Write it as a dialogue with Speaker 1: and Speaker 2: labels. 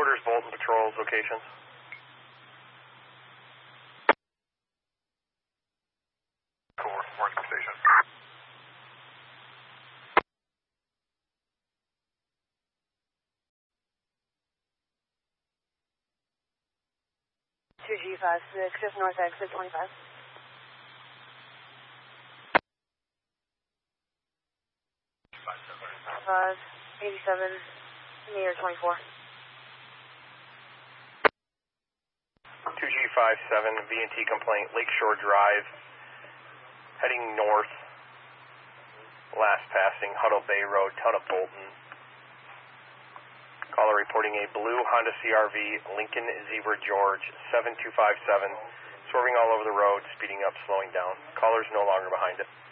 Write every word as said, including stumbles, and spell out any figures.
Speaker 1: Headquarters, Bolton Patrol's locations.
Speaker 2: Core, Morgan Station.
Speaker 3: two G five six, shift north exit twenty-five. five eighty-seven, near twenty-four.
Speaker 1: two G five seven, V and T complaint, Lakeshore Drive, heading north, last passing Huddle Bay Road, Town of Bolton. Caller reporting a blue Honda C R V, Lincoln Zebra George, seven two five seven, swerving all over the road, speeding up, slowing down. Caller's no longer behind it.